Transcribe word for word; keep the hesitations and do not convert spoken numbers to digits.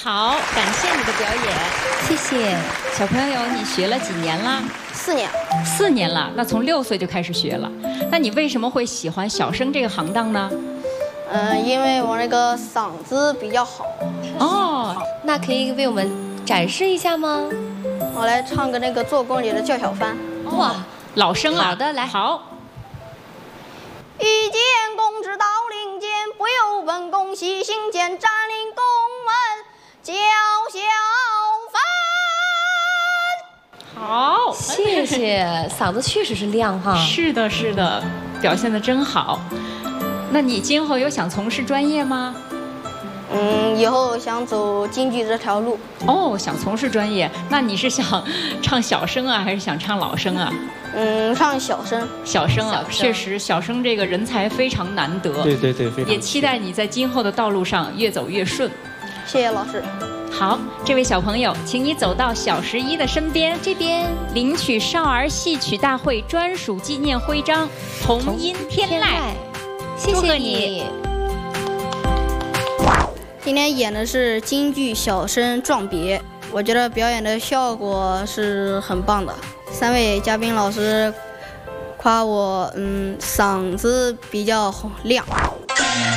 好，感谢你的表演， 谢谢。 小朋友，你学了几年啦？ 四年。 四年了，那从六岁就开始学了。那你为什么会喜欢小生这个行当呢？ 嗯、呃，因为我那个嗓子比较好。 哦， 那可以为我们展示一下吗？ 我来唱个那个做工里的叫小帆。 哇， 老生啊！ 好的，来。 好。 一见公之到林间，不由本宫细心间，占领宫门叫小帆。 好， 谢谢，嗓子确实是亮哈。 是的，是的，表现得真好。那你今后有想从事专业吗？ 嗯，以后想走京剧这条路。 哦，想从事专业，那你是想唱小生啊，还是想唱老生啊？ 嗯，唱小生。 小生啊， 小生确实，小生这个人才非常难得。 对对对，非常。 也期待你在今后的道路上越走越顺。 谢谢老师。 好，这位小朋友，请你走到小十一的身边， 这边领取少儿戏曲大会专属纪念徽章，童音天籁。 谢祝贺谢你。 今天演的是京剧小生撞别，我觉得表演的效果是很棒的。三位嘉宾老师夸我，嗯，嗓子比较亮。